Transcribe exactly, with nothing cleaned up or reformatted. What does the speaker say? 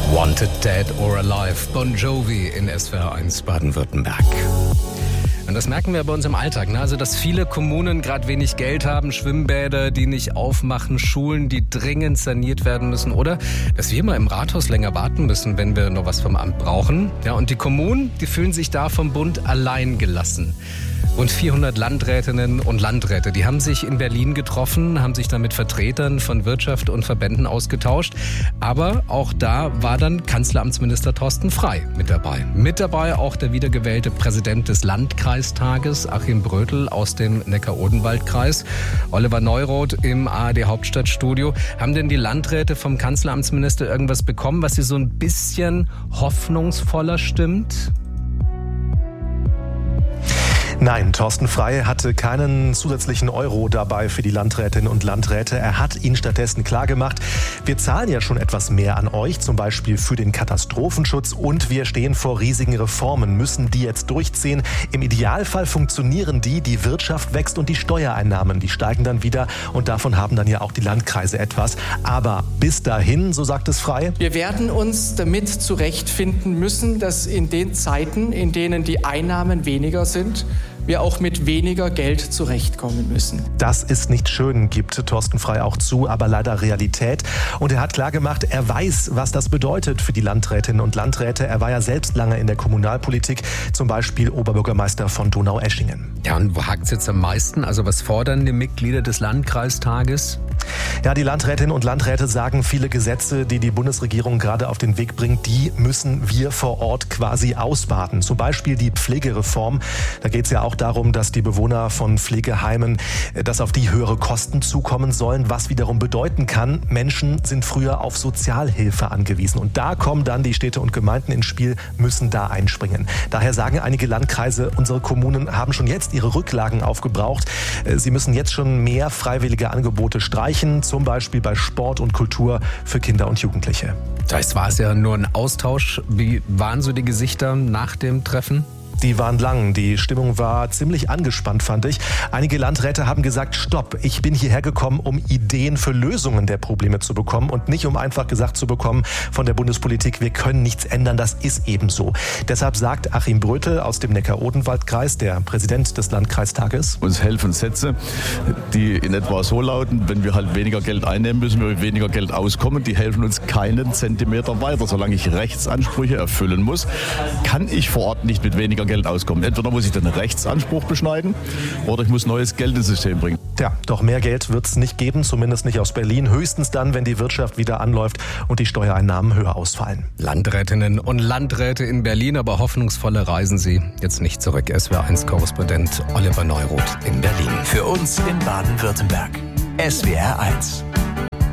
Wanted Dead or Alive, Bon Jovi in S W R eins Baden-Württemberg. Und das merken wir bei uns im Alltag, ne? Also, dass viele Kommunen gerade wenig Geld haben, Schwimmbäder, die nicht aufmachen, Schulen, die dringend saniert werden müssen, oder dass wir immer im Rathaus länger warten müssen, wenn wir noch was vom Amt brauchen. Ja, und die Kommunen, die fühlen sich da vom Bund allein gelassen. Rund vierhundert Landrätinnen und Landräte, die haben sich in Berlin getroffen, haben sich da mit Vertretern von Wirtschaft und Verbänden ausgetauscht. Aber auch da war dann Kanzleramtsminister Thorsten Frey mit dabei. Mit dabei auch der wiedergewählte Präsident des Landkreistages, Achim Brötel aus dem Neckar-Odenwald-Kreis. Oliver Neuroth im A R D Hauptstadtstudio. Haben denn die Landräte vom Kanzleramtsminister irgendwas bekommen, was sie so ein bisschen hoffnungsvoller stimmt? Nein, Thorsten Frey hatte keinen zusätzlichen Euro dabei für die Landrätinnen und Landräte. Er hat ihnen stattdessen klargemacht, wir zahlen ja schon etwas mehr an euch, zum Beispiel für den Katastrophenschutz, und wir stehen vor riesigen Reformen, müssen die jetzt durchziehen. Im Idealfall funktionieren die, die Wirtschaft wächst und die Steuereinnahmen, die steigen dann wieder, und davon haben dann ja auch die Landkreise etwas. Aber bis dahin, so sagt es Frey, wir werden uns damit zurechtfinden müssen, dass in den Zeiten, in denen die Einnahmen weniger sind, wir auch mit weniger Geld zurechtkommen müssen. Das ist nicht schön, gibt Thorsten Frey auch zu, aber leider Realität. Und er hat klargemacht, er weiß, was das bedeutet für die Landrätinnen und Landräte. Er war ja selbst lange in der Kommunalpolitik, zum Beispiel Oberbürgermeister von Donaueschingen. Ja, und wo hakt es jetzt am meisten? Also was fordern die Mitglieder des Landkreistages? Ja, die Landrätinnen und Landräte sagen, viele Gesetze, die die Bundesregierung gerade auf den Weg bringt, die müssen wir vor Ort quasi ausbaden. Zum Beispiel die Pflegereform. Da geht es ja auch darum, dass die Bewohner von Pflegeheimen, dass auf die höhere Kosten zukommen sollen, was wiederum bedeuten kann, Menschen sind früher auf Sozialhilfe angewiesen. Und da kommen dann die Städte und Gemeinden ins Spiel, müssen da einspringen. Daher sagen einige Landkreise, unsere Kommunen haben schon jetzt ihre Rücklagen aufgebraucht. Sie müssen jetzt schon mehr freiwillige Angebote streichen, zum Beispiel bei Sport und Kultur für Kinder und Jugendliche. Das war es ja nur ein Austausch. Wie waren so die Gesichter nach dem Treffen? Die waren lang. Die Stimmung war ziemlich angespannt, fand ich. Einige Landräte haben gesagt, stopp, ich bin hierher gekommen, um Ideen für Lösungen der Probleme zu bekommen und nicht um einfach gesagt zu bekommen von der Bundespolitik, wir können nichts ändern, das ist eben so. Deshalb sagt Achim Brötel aus dem Neckar-Odenwald-Kreis, der Präsident des Landkreistages: Uns helfen Sätze, die in etwa so lauten, wenn wir halt weniger Geld einnehmen, müssen wir mit weniger Geld auskommen. Die helfen uns keinen Zentimeter weiter. Solange ich Rechtsansprüche erfüllen muss, kann ich vor Ort nicht mit weniger Geld auskommen. Entweder muss ich den Rechtsanspruch beschneiden oder ich muss neues Geld ins System bringen. Ja, doch mehr Geld wird es nicht geben, zumindest nicht aus Berlin. Höchstens dann, wenn die Wirtschaft wieder anläuft und die Steuereinnahmen höher ausfallen. Landrätinnen und Landräte in Berlin, aber hoffnungsvolle reisen sie jetzt nicht zurück. S W R eins Korrespondent Oliver Neuroth in Berlin. Für uns in Baden-Württemberg. S W R eins.